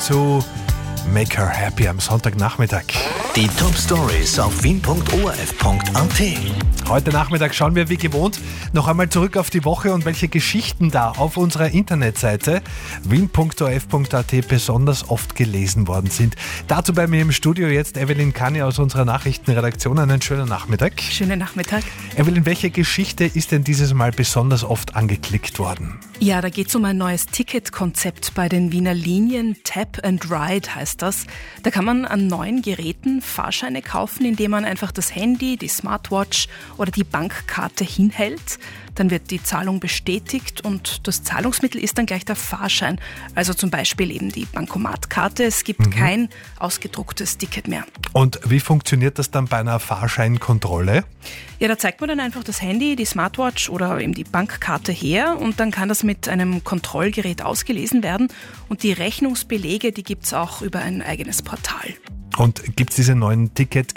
zu Make Her Happy am Sonntagnachmittag. Die Top-Stories auf wien.orf.at. Heute Nachmittag schauen wir wie gewohnt noch einmal zurück auf die Woche und welche Geschichten da auf unserer Internetseite wien.orf.at besonders oft gelesen worden sind. Dazu bei mir im Studio jetzt Evelyn Kanni aus unserer Nachrichtenredaktion. Einen schönen Nachmittag. Schönen Nachmittag. Evelyn, welche Geschichte ist denn dieses Mal besonders oft angeklickt worden? Ja, da geht es um ein neues Ticketkonzept bei den Wiener Linien. Tap and Ride heißt das. Da kann man an neuen Geräten Fahrscheine kaufen, indem man einfach das Handy, die Smartwatch oder die Bankkarte hinhält. Dann wird die Zahlung bestätigt und das Zahlungsmittel ist dann gleich der Fahrschein. Also zum Beispiel eben die Bankomatkarte. Es gibt kein ausgedrucktes Ticket mehr. Und wie funktioniert das dann bei einer Fahrscheinkontrolle? Ja, da zeigt man dann einfach das Handy, die Smartwatch oder eben die Bankkarte her und dann kann das mit einem Kontrollgerät ausgelesen werden. Und die Rechnungsbelege, die gibt es auch über ein eigenes Portal. Und gibt es diese neuen Ticket